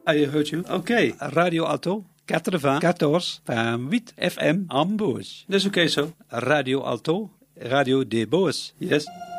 I heard you. Okay. Radio Alto 94.14 FM Ambos. That's okay, so. Radio Alto, Radio de Boas. Yes.